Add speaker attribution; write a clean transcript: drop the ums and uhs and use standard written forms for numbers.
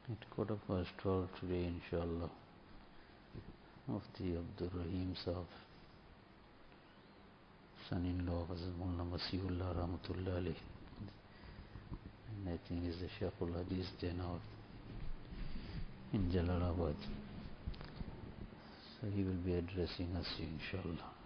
Speaker 1: At quarter past 12 today, inshallah, Mufti Abdul Rahim Saab, son-in-law of Hazrat Mullah Masihullah Rahmatullah alayh, and I think is the Shaykhul Hadith there now in Jalalabad. So he will be addressing us, inshallah.